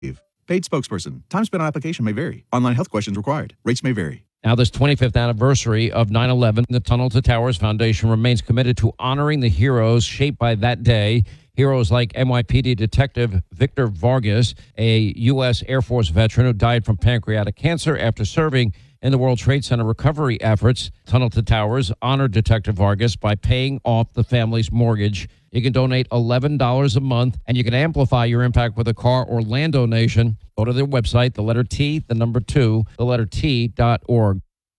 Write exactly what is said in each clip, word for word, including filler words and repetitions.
Paid spokesperson. Time spent on application may vary. Online health questions required. Rates may vary. Now, this twenty-fifth anniversary of nine eleven, the Tunnel to Towers Foundation remains committed to honoring the heroes shaped by that day. Heroes like N Y P D Detective Victor Vargas, a U S Air Force veteran who died from pancreatic cancer after serving in the World Trade Center recovery efforts. Tunnel to Towers honored Detective Vargas by paying off the family's mortgage. You can donate eleven dollars a month, and you can amplify your impact with a car or land donation. Go to their website, the letter T, the number two, the letter T dot org.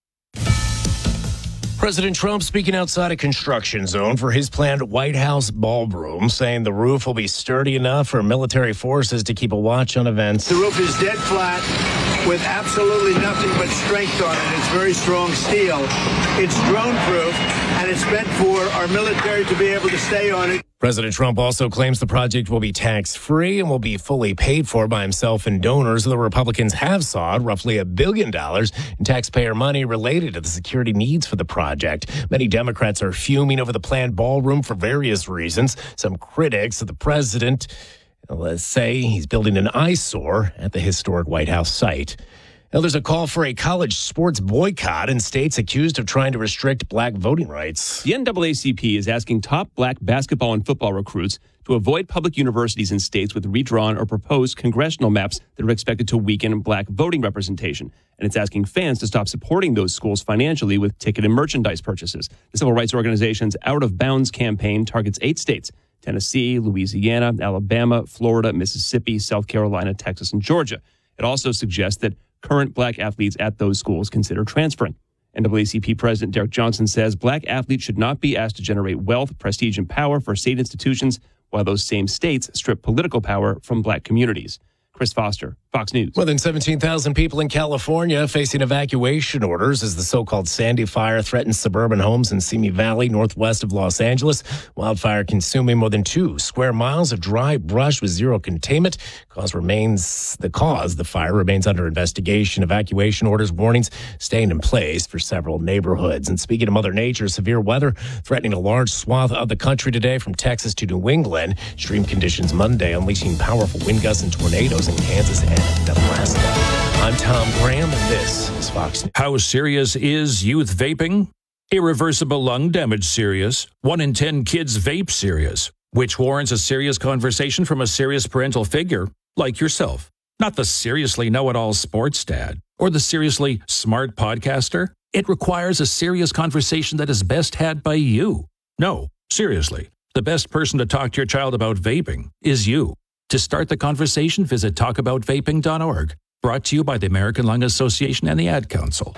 President Trump speaking outside a construction zone for his planned White House ballroom, saying the roof will be sturdy enough for military forces to keep a watch on events. The roof is dead flat with absolutely nothing but strength on it. It's very strong steel. It's drone-proof, and it's meant for our military to be able to stay on it. President Trump also claims the project will be tax-free and will be fully paid for by himself and donors. The Republicans have sought roughly a billion dollars in taxpayer money related to the security needs for the project. Many Democrats are fuming over the planned ballroom for various reasons. Some critics of the president, let's say he's building an eyesore at the historic White House site. Now, there's a call for a college sports boycott in states accused of trying to restrict black voting rights. The N double A C P is asking top black basketball and football recruits to avoid public universities in states with redrawn or proposed congressional maps that are expected to weaken black voting representation. And it's asking fans to stop supporting those schools financially with ticket and merchandise purchases. The civil rights organization's Out of Bounds campaign targets eight states: Tennessee, Louisiana, Alabama, Florida, Mississippi, South Carolina, Texas, and Georgia. It also suggests that current black athletes at those schools consider transferring. N double A C P President Derek Johnson says black athletes should not be asked to generate wealth, prestige, and power for state institutions, while those same states strip political power from black communities. Chris Foster, Fox News. More than seventeen thousand people in California facing evacuation orders as the so-called Sandy Fire threatens suburban homes in Simi Valley, northwest of Los Angeles. Wildfire consuming more than two square miles of dry brush with zero containment. Cause remains the cause. The fire remains under investigation. Evacuation orders, warnings staying in place for several neighborhoods. And speaking of Mother Nature, severe weather threatening a large swath of the country today from Texas to New England. Extreme conditions Monday, unleashing powerful wind gusts and tornadoes in Kansas and Nebraska. I'm Tom Graham, and this is Fox News. How serious is youth vaping? Irreversible lung damage serious. One in ten kids vape serious, which warrants a serious conversation from a serious parental figure like yourself. Not the seriously know-it-all sports dad or the seriously smart podcaster. It requires a serious conversation that is best had by you. No, seriously, the best person to talk to your child about vaping is you. To start the conversation, visit talk about vaping dot org. Brought to you by the American Lung Association and the Ad Council.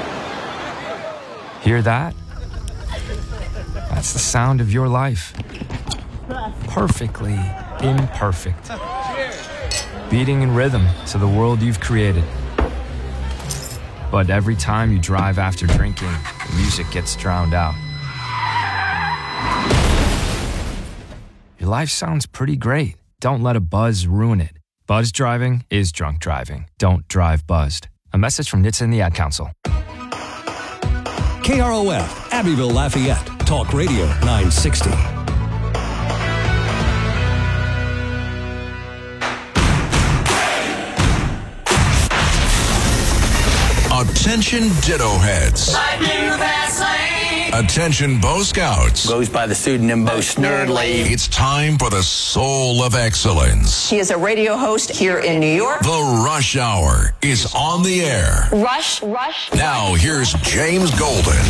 Hear that? That's the sound of your life. Perfectly imperfect. Beating in rhythm to the world you've created. But every time you drive after drinking, the music gets drowned out. Your life sounds pretty great. Don't let a buzz ruin it. Buzz driving is drunk driving. Don't drive buzzed. A message from N H T S A and the Ad Council. K R O F, Abbeville, Lafayette. Talk Radio nine sixty. Attention Ditto Heads. Attention Bo Scouts. Goes by the pseudonym Bo Snerdley. It's time for the soul of excellence. He is a radio host here in New York. The Rush Hour is on the air. Rush, rush. Now here's James Golden.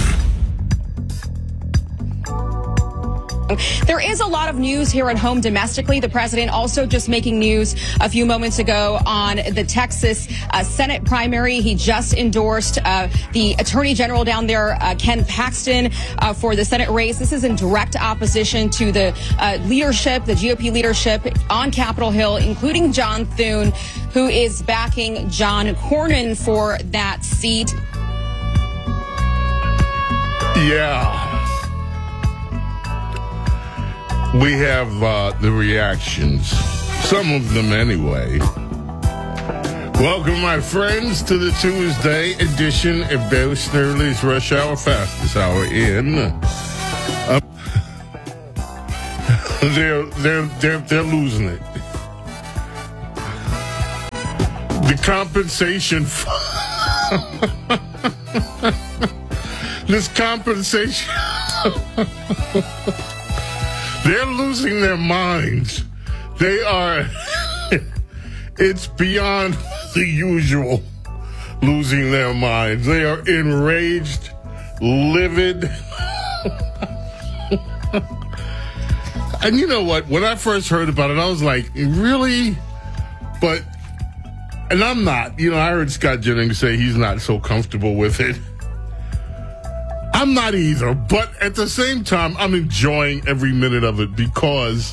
There is a lot of news here at home domestically. The president also just making news a few moments ago on the Texas uh, Senate primary. He just endorsed uh, the attorney general down there, uh, Ken Paxton, uh, for the Senate race. This is in direct opposition to the uh, leadership, the G O P leadership on Capitol Hill, including John Thune, who is backing John Cornyn for that seat. Yeah. We have uh, the reactions, some of them anyway. Welcome, my friends, to the Tuesday edition of Bo Snerdley's Rush Hour Fastest Hour in. Uh, they're, they're, they're, they're losing it. the compensation. This compensation. They're losing their minds. They are. It's beyond the usual losing their minds. They are enraged, livid. And you know what? When I first heard about it, I was like, really? But, and I'm not. You know, I heard Scott Jennings say he's not so comfortable with it. I'm not either. But at the same time, I'm enjoying every minute of it because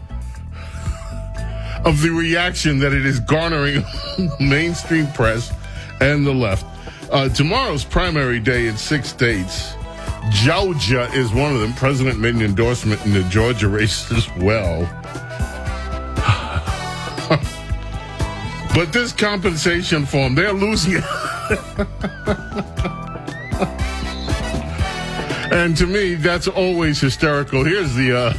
of the reaction that it is garnering mainstream press and the left. Uh, tomorrow's primary day in six states. Georgia is one of them. President made an endorsement in the Georgia race as well. But this compensation form, they're losing it. And to me, that's always hysterical. Here's the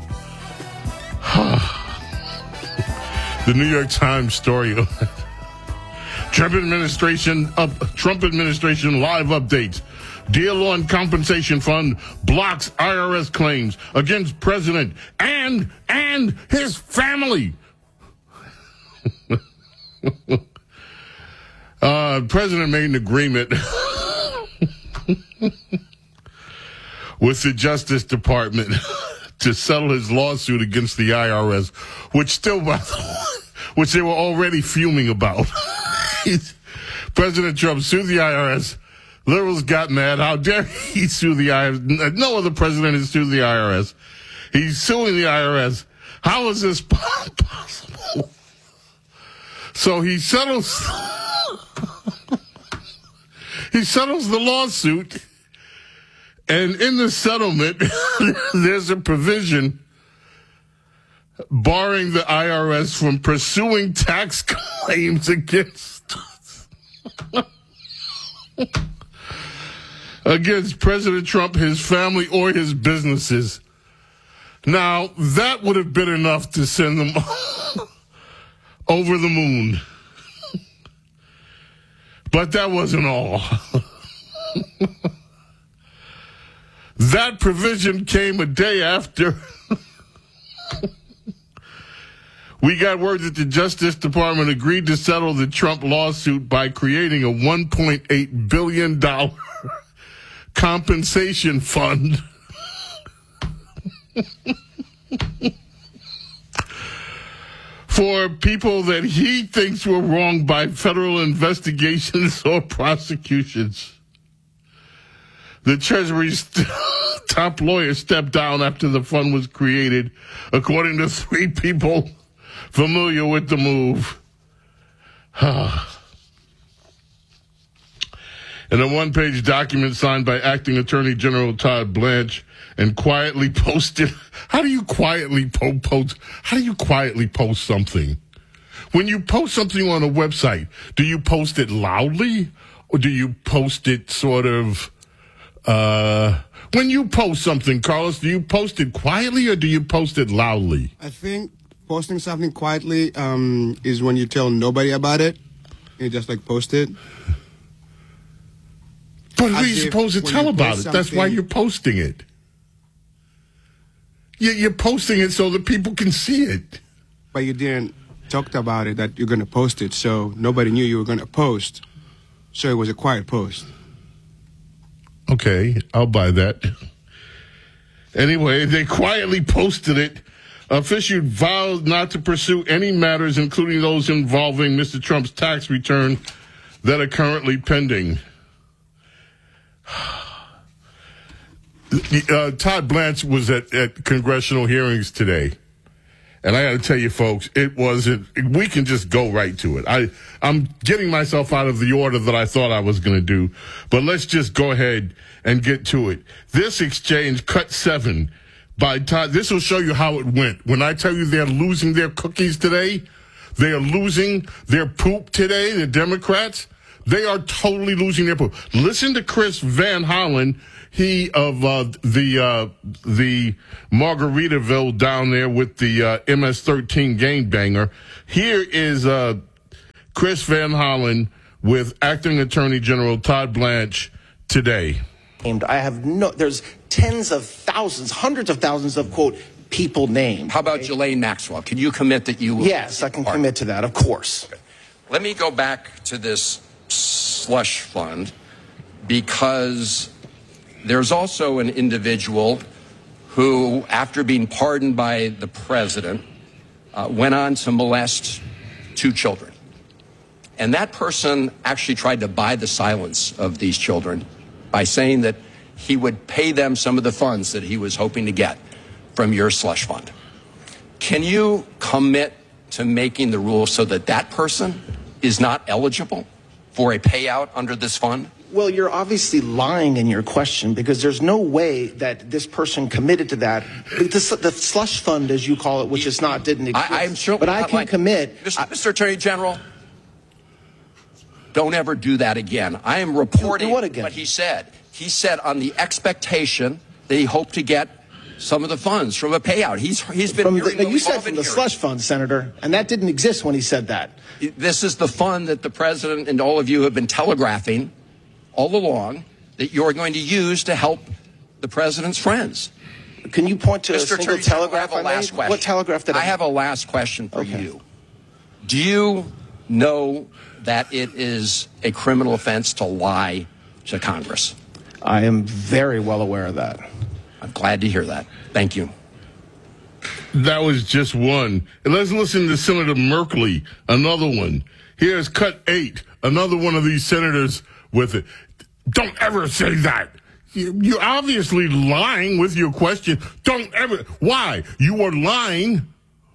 uh, the New York Times story. Trump administration up, Trump administration live updates. Deal on compensation fund blocks I R S claims against president and and his family. uh, president made an agreement with the Justice Department to settle his lawsuit against the I R S, which still, which they were already fuming about. President Trump sued the I R S. Liberals got mad. How dare he sue the I R S? No other president has sued the I R S. He's suing the I R S. How is this possible? So he settles. He settles the lawsuit, and in the settlement, there's a provision barring the I R S from pursuing tax claims against against President Trump, his family, or his businesses. Now, that would have been enough to send them over the moon. But that wasn't all. That provision came a day after we got word that the Justice Department agreed to settle the Trump lawsuit by creating a one point eight billion dollars compensation fund for people that he thinks were wronged by federal investigations or prosecutions. The Treasury's top lawyer stepped down after the fund was created, according to three people familiar with the move. In a one-page document signed by Acting Attorney General Todd Blanche and quietly posted. How do you quietly po- post? How do you quietly post something? When you post something on a website, do you post it loudly or do you post it sort of? Uh, when you post something, Carlos, do you post it quietly or do you post it loudly? I think posting something quietly um, is when you tell nobody about it. You just like post it. But who are you supposed to tell about it? That's why you're posting it. You're posting it so that people can see it. But you didn't talk about it, that you're going to post it, so nobody knew you were going to post. So it was a quiet post. Okay, I'll buy that. Anyway, they quietly posted it. Official vowed not to pursue any matters, including those involving Mister Trump's tax return, that are currently pending. Uh, Todd Blanche was at, at congressional hearings today. And I got to tell you, folks, it wasn't, we can just go right to it. I, I'm getting myself out of the order that I thought I was going to do, but let's just go ahead and get to it. This exchange, cut seven, by Todd, this will show you how it went. When I tell you they're losing their cookies today, they are losing their poop today, the Democrats, they are totally losing their poop. Listen to Chris Van Hollen. He of uh, the uh, the Margaritaville down there with the uh, M S thirteen gangbanger. Here is uh, Chris Van Hollen with Acting Attorney General Todd Blanche today. I have no, there's tens of thousands, hundreds of thousands of, quote, people named. How about okay? Ghislaine Maxwell? Can you commit that you will? Yes, I can part? commit to that, of course. Okay. Let me go back to this slush fund, because there's also an individual who, after being pardoned by the president, uh, went on to molest two children. And that person actually tried to buy the silence of these children by saying that he would pay them some of the funds that he was hoping to get from your slush fund. Can you commit to making the rules so that that person is not eligible for a payout under this fund? Well, you're obviously lying in your question, because there's no way that this person committed to that. The, the slush fund, as you call it, which is not, didn't exist. I, I'm sure, but I can like, commit. Mister Mister Attorney General, don't ever do that again. I am reporting do what, again? what he said. He said on the expectation that he hoped to get some of the funds from a payout. He's he's been from hearing the, no, you said from the hearing. slush fund, Senator, and that didn't exist when he said that. This is the fund that the president and all of you have been telegraphing all along that you're going to use to help the president's friends. Can you point to Mister a single Attorney telegraph? General, I have a last question. What telegraph did I, I have a last question for okay. you. Do you know that it is a criminal offense to lie to Congress? I am very well aware of that. I'm glad to hear that. Thank you. That was just one. And let's listen to Senator Merkley, another one. Here's cut eight, another one of these senators with it. Don't ever say that. You're obviously lying with your question. Don't ever. Why? You were lying.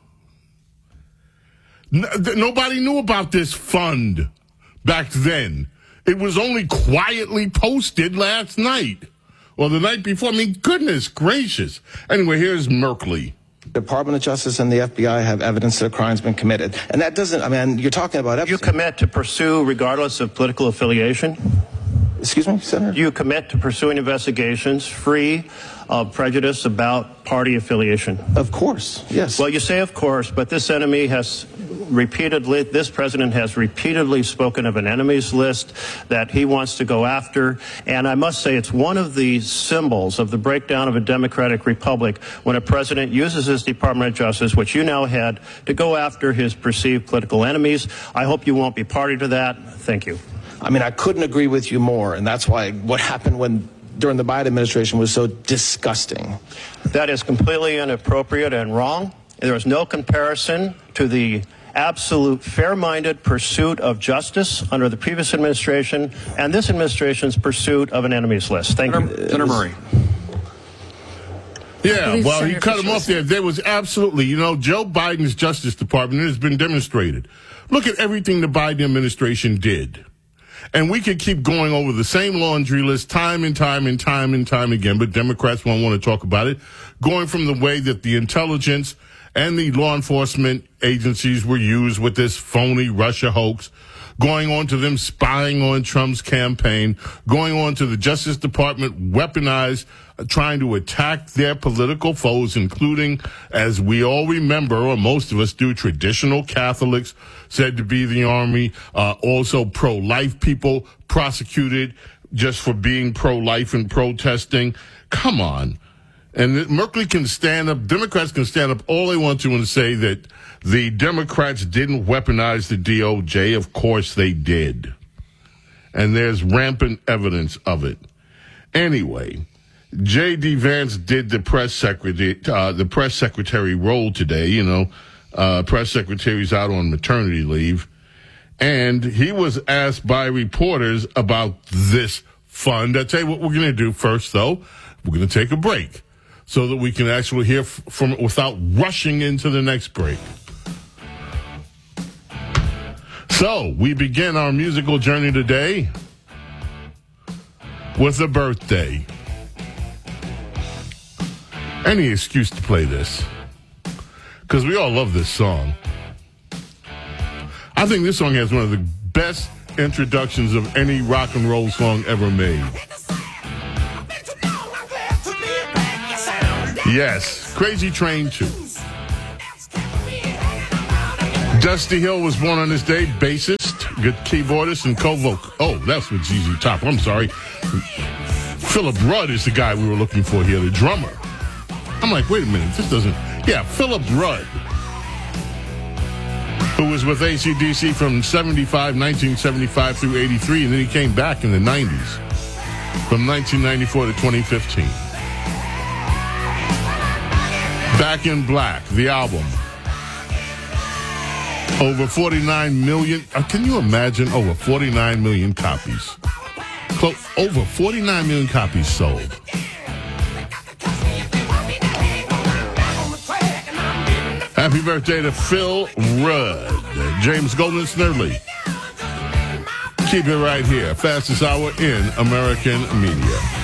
Nobody knew about this fund back then. It was only quietly posted last night or the night before. I mean, goodness gracious. Anyway, here's Merkley. The Department of Justice and the F B I have evidence that a crime's been committed. And that doesn't, I mean, you're talking about Epstein. You commit to pursue regardless of political affiliation? Excuse me, Senator? You commit to pursuing investigations free of prejudice about party affiliation? Of course, yes. Well, you say of course, but this enemy has repeatedly, this president has repeatedly spoken of an enemies list that he wants to go after. And I must say it's one of the symbols of the breakdown of a democratic republic when a president uses his Department of Justice, which you now head, to go after his perceived political enemies. I hope you won't be party to that. Thank you. I mean, I couldn't agree with you more, and that's why what happened when during the Biden administration was so disgusting. That is completely inappropriate and wrong. There is no comparison to the absolute fair-minded pursuit of justice under the previous administration and this administration's pursuit of an enemies list. Thank Senator, you. Senator Murray. Yeah, well, he cut him off there. There was absolutely, you know, Joe Biden's Justice Department, it has been demonstrated. Look at everything the Biden administration did. And we could keep going over the same laundry list time and time and time and time again, but Democrats won't want to talk about it. Going from the way that the intelligence and the law enforcement agencies were used with this phony Russia hoax, going on to them spying on Trump's campaign, going on to the Justice Department weaponized, uh, trying to attack their political foes, including, as we all remember, or most of us do, traditional Catholics said to be the army, uh, also pro-life people prosecuted just for being pro-life and protesting. Come on. And Merkley can stand up, Democrats can stand up all they want to and say that the Democrats didn't weaponize the D O J. Of course they did. And there's rampant evidence of it. Anyway, J D. Vance did the press secretary, uh, the press secretary role today. You know, uh, press secretary's out on maternity leave. And he was asked by reporters about this fund. I'll tell you what we're going to do first, though. We're going to take a break so that we can actually hear f- from it without rushing into the next break. So, we begin our musical journey today with a birthday. Any excuse to play this, because we all love this song. I think this song has one of the best introductions of any rock and roll song ever made. Yes, Crazy Train two. Dusty Hill was born on this day, bassist, good keyboardist, and co-vocal. Oh, that's what Z Z Top. I'm sorry. Philip Rudd is the guy we were looking for here, the drummer. I'm like, wait a minute, this doesn't... Yeah, Philip Rudd, who was with A C D C from seventy-five, nineteen seventy-five through eighty-three, and then he came back in the nineties, from nineteen ninety-four to twenty fifteen. Back in Black, the album. Over forty-nine million, uh, can you imagine over forty-nine million copies? Close, over forty-nine million copies sold. Happy birthday to Phil Rudd. James Golden Snerdley. Keep it right here. Fastest hour in American media.